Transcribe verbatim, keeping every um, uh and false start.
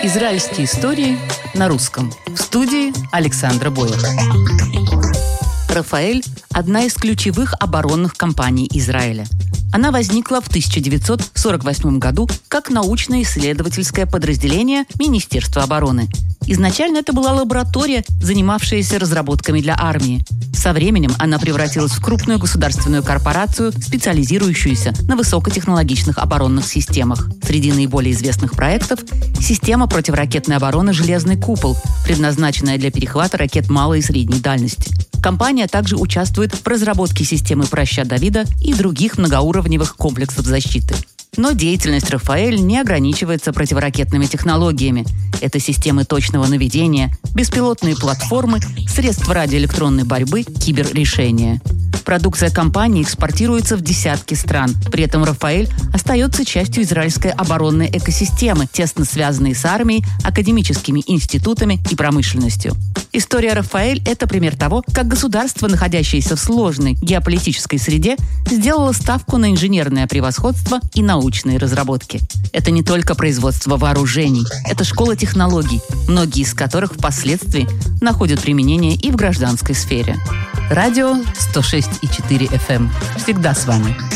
Израильские истории на русском. В студии Александра Бойер. «Рафаэль» – одна из ключевых оборонных компаний Израиля. Она возникла в тысяча девятьсот сорок восьмом году как научно-исследовательское подразделение Министерства обороны. Изначально это была лаборатория, занимавшаяся разработками для армии. Со временем она превратилась в крупную государственную корпорацию, специализирующуюся на высокотехнологичных оборонных системах. Среди наиболее известных проектов – система противоракетной обороны «Железный купол», предназначенная для перехвата ракет малой и средней дальности. Компания также участвует в разработке системы «Проща Давида» и других многоуровневых комплексов защиты. Но деятельность «Рафаэль» не ограничивается противоракетными технологиями. Это системы точного наведения, беспилотные платформы, средства радиоэлектронной борьбы, киберрешения. Продукция компании экспортируется в десятки стран. При этом «Рафаэль» остается частью израильской оборонной экосистемы, тесно связанной с армией, академическими институтами и промышленностью. История «Рафаэль» — это пример того, как государство, находящееся в сложной геополитической среде, сделало ставку на инженерное превосходство и научные разработки. Это не только производство вооружений, это школа технологий, многие из которых впоследствии находят применение и в гражданской сфере. Радио сто шесть и четыре эф эм. Всегда с вами.